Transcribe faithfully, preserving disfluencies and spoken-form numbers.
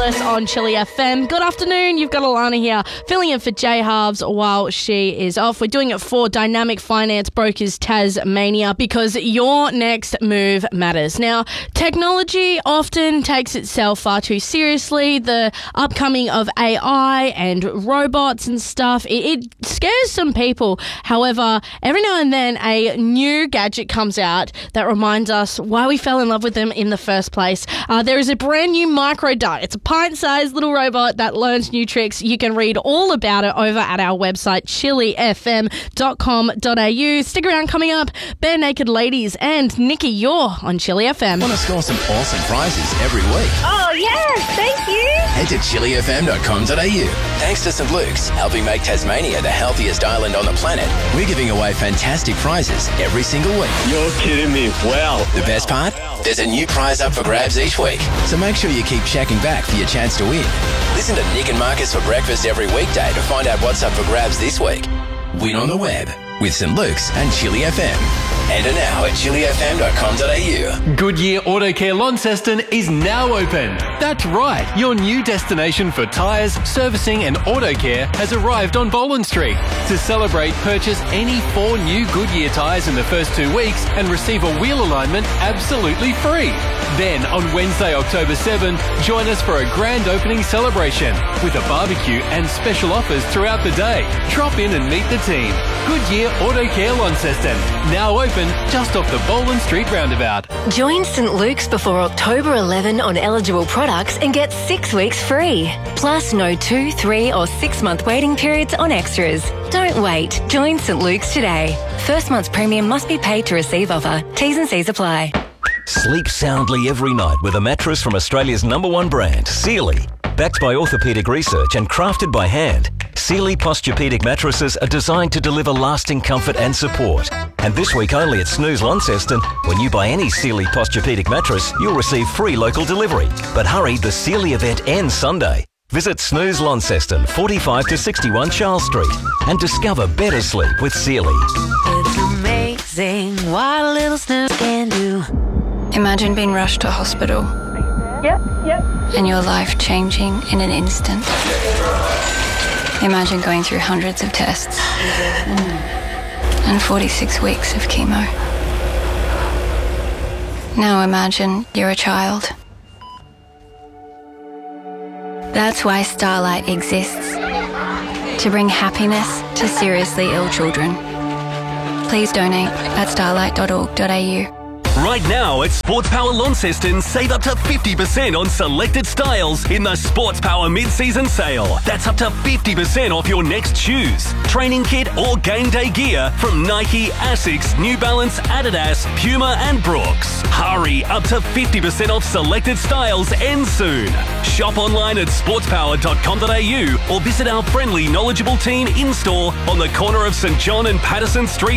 Alice on Chili F M. Good afternoon. You've got Alana here, filling in for Jay Halves while she is off. We're doing it for Dynamic Finance Brokers Tasmania because your next move matters. Now, technology often takes itself far too seriously. The upcoming of A I and robots and stuff, it, it scares some people. However, every now and then a new gadget comes out that reminds us why we fell in love with them in the first place. Uh, there is a brand new micro duck. It's a pint-sized little robot that learns new tricks. You can read all about it over at our website, chili f m dot com dot a u. Stick around, coming up, Bare Naked Ladies and Nikki, you're on Chili F M. Want to score some awesome prizes every week? Oh, yes, thank you. Head to chili f m dot com dot a u. Thanks to Saint Luke's, helping make Tasmania the healthiest island on the planet, we're giving away fantastic prizes every single week. You're kidding me. Wow. The best part? There's a new prize up for grabs each week, so make sure you keep checking back for your chance to win. Listen to Nick and Marcus for breakfast every weekday to find out what's up for grabs this week. Win on the web with Saint Luke's and Chili F M. Enter now at chili f m dot com dot a u. Goodyear Auto Care Launceston is now open. That's right, your new destination for tyres, servicing and auto care has arrived on Boland Street. To celebrate, purchase any four new Goodyear tyres in the first two weeks and receive a wheel alignment absolutely free. Then, on Wednesday, October seventh, join us for a grand opening celebration with a barbecue and special offers throughout the day. Drop in and meet the team. Goodyear Auto Care Launceston, now open just off the Boland Street roundabout. Join Saint Luke's before October eleventh on eligible products and get six weeks free. Plus no two, three or six month waiting periods on extras. Don't wait. Join Saint Luke's today. First month's premium must be paid to receive offer. T's and C's apply. Sleep soundly every night with a mattress from Australia's number one brand, Sealy. Backed by orthopaedic research and crafted by hand, Sealy Posturepedic mattresses are designed to deliver lasting comfort and support. And this week only at Snooze Launceston, when you buy any Sealy Posturepedic mattress, you'll receive free local delivery. But hurry, the Sealy event ends Sunday. Visit Snooze Launceston, forty-five to sixty-one Charles Street, and discover better sleep with Sealy. It's amazing what a little snooze can do. Imagine being rushed to hospital. Yep, yep. And your life changing in an instant. Imagine going through hundreds of tests and forty-six weeks of chemo. Now imagine you're a child. That's why Starlight exists. To bring happiness to seriously ill children. Please donate at starlight dot org dot a u. Right now at Sports Power Launceston, save up to fifty percent on selected styles in the Sports Power mid-season sale. That's up to fifty percent off your next shoes, training kit or game day gear from Nike, Asics, New Balance, Adidas, Puma and Brooks. Hurry, up to fifty percent off selected styles ends soon. Shop online at sports power dot com dot a u or visit our friendly, knowledgeable team in-store on the corner of St John and Patterson Street.